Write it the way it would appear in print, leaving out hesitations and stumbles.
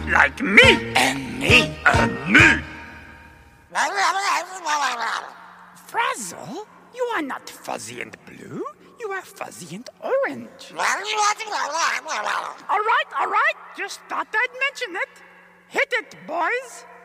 Like me. And me. And me. Frazzle, you are not fuzzy and blue. You are fuzzy and orange. All right. Just thought I'd mention it. Hit it, boys.